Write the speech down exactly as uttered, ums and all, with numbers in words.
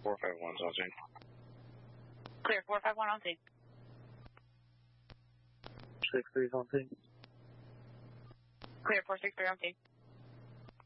four five one's on scene. Clear, four five one on scene. six three's on scene. Clear, four six three on scene.